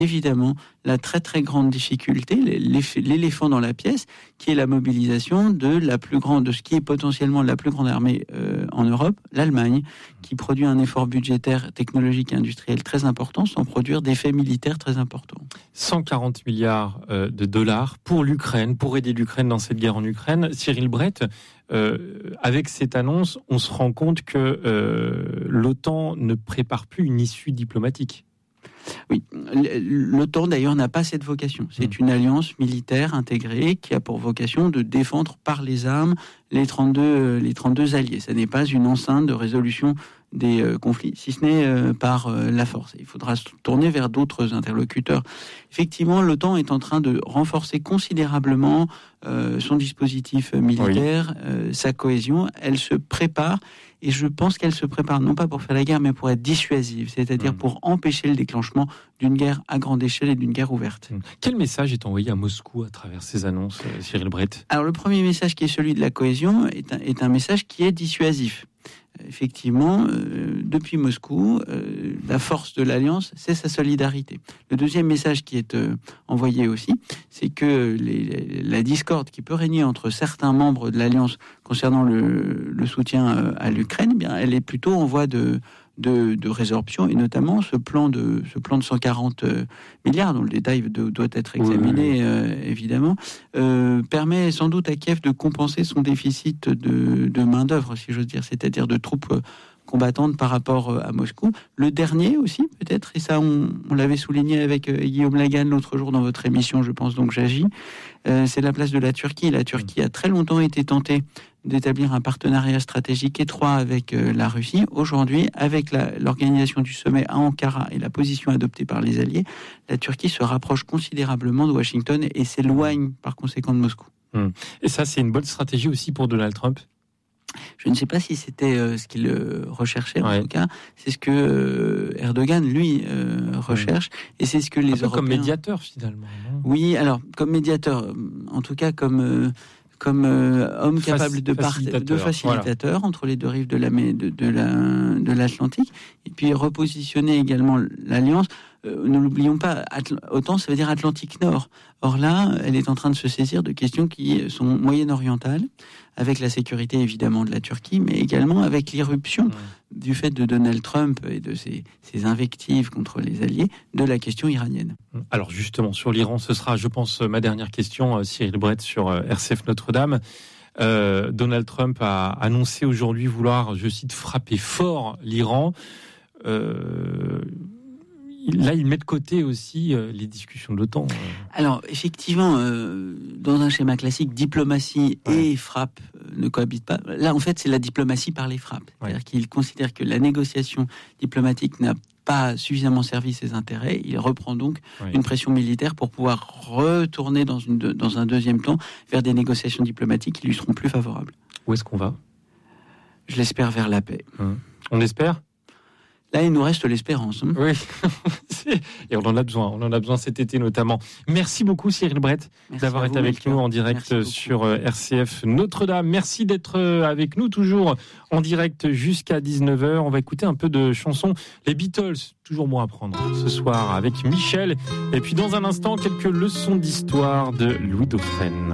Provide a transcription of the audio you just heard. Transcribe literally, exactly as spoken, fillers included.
évidemment la très très grande difficulté, l'éléphant dans la pièce, qui est la mobilisation de la plus grande, de ce qui est potentiellement la plus grande armée euh, en Europe, l'Allemagne, qui produit un effort budgétaire, technologique et industriel très important, sans produire d'effets militaires très importants. cent quarante milliards euh, de dollars pour l'Ukraine, pour aider l'Ukraine dans cette guerre en Ukraine. Cyril Brett, euh, avec cette annonce, on se rend compte que euh, l'OTAN ne prépare plus une issue diplomatique. Oui, l'OTAN d'ailleurs n'a pas cette vocation. C'est une alliance militaire intégrée qui a pour vocation de défendre par les armes les trente-deux, les trente-deux alliés. Ce n'est pas une enceinte de résolution des euh, conflits, si ce n'est euh, par euh, la force. Il faudra se tourner vers d'autres interlocuteurs. Effectivement, l'OTAN est en train de renforcer considérablement euh, son dispositif militaire, oui. euh, sa cohésion. Elle se prépare, et je pense qu'elle se prépare non pas pour faire la guerre, mais pour être dissuasive, c'est-à-dire mmh. pour empêcher le déclenchement d'une guerre à grande échelle et d'une guerre ouverte. Mmh. Quel message est envoyé à Moscou à travers ces annonces, Cyril Brett ? Alors le premier message, qui est celui de la cohésion, est un, est un message qui est dissuasif. Effectivement, euh, depuis Moscou, euh, la force de l'Alliance, c'est sa solidarité. Le deuxième message qui est euh, envoyé aussi, c'est que les, les, la discorde qui peut régner entre certains membres de l'Alliance concernant le, le soutien euh, à l'Ukraine, eh bien, elle est plutôt en voie de, de, de résorption, et notamment ce plan de, ce plan de cent quarante milliards, dont le détail de, doit être examiné, oui, oui. Euh, évidemment, euh, permet sans doute à Kiev de compenser son déficit de, de main-d'œuvre, si j'ose dire, c'est-à-dire de troupes combattantes par rapport à Moscou. Le dernier aussi, peut-être, et ça on, on l'avait souligné avec euh, Guillaume Lagan l'autre jour dans votre émission, je pense donc j'agis, euh, c'est la place de la Turquie. La Turquie a très longtemps été tentée d'établir un partenariat stratégique étroit avec euh, la Russie. Aujourd'hui, avec la, l'organisation du sommet à Ankara et la position adoptée par les Alliés, la Turquie se rapproche considérablement de Washington et s'éloigne par conséquent de Moscou. Hum. Et ça, c'est une bonne stratégie aussi pour Donald Trump ? Je ne sais pas si c'était euh, ce qu'il euh, recherchait, ouais. en tout cas. C'est ce que euh, Erdogan, lui, euh, recherche. Ouais. Et c'est ce que les un peu Européens... comme médiateur, finalement. Non ? Oui, alors, comme médiateur, en tout cas comme... Euh, comme euh, homme Fac- capable de, part, de facilitateur voilà. entre les deux rives de, la, de, de, la, de l'Atlantique, et puis repositionner également l'Alliance. Euh, ne l'oublions pas, Atl- OTAN, ça veut dire Atlantique Nord. Or là, elle est en train de se saisir de questions qui sont moyen-orientales, avec la sécurité évidemment de la Turquie, mais également avec l'irruption mmh. du fait de Donald Trump et de ses, ses invectives contre les alliés, de la question iranienne. Alors justement, sur l'Iran, ce sera, je pense, ma dernière question, Cyril Brett, sur R C F Notre-Dame. Euh, Donald Trump a annoncé aujourd'hui vouloir, je cite, frapper fort l'Iran. Euh, Là, il met de côté aussi euh, les discussions de l'OTAN. Euh. Alors, effectivement, euh, dans un schéma classique, diplomatie ouais. et frappe euh, ne cohabitent pas. Là, en fait, c'est la diplomatie par les frappes. C'est-à-dire ouais. qu'il considère que la négociation diplomatique n'a pas suffisamment servi ses intérêts. Il reprend donc ouais. une pression militaire pour pouvoir retourner dans, une, dans un deuxième temps vers des négociations diplomatiques qui lui seront plus favorables. Où est-ce qu'on va ? Je l'espère vers la paix. Hum. On espère ? Là, il nous reste l'espérance. Hein. Oui, et on en a besoin. On en a besoin cet été notamment. Merci beaucoup Cyril Brett Merci d'avoir été avec nous en direct sur R C F Notre-Dame. Merci d'être avec nous toujours en direct jusqu'à dix-neuf heures. On va écouter un peu de chansons. Les Beatles, toujours bon à prendre ce soir avec Michel. Et puis dans un instant, quelques leçons d'histoire de Louis Dauphren.